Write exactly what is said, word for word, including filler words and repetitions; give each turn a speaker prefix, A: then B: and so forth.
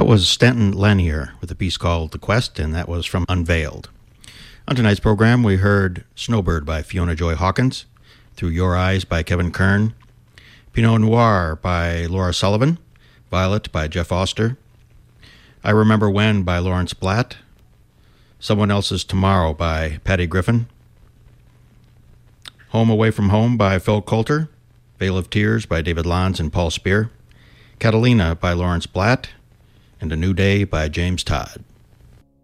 A: That was Stanton Lanier with a piece called The Quest, and that was from Unveiled. On tonight's program, we heard Snowbird by Fiona Joy Hawkins, Through Your Eyes by Kevin Kern, Pinot Noir by Laura Sullivan, Violet by Jeff Oster, I Remember When by Lawrence Blatt, Someone Else's Tomorrow by Patty Griffin, Home Away from Home by Phil Coulter, Veil of Tears by David Lons and Paul Spear, Catalina by Lawrence Blatt, and A New Day by James Todd.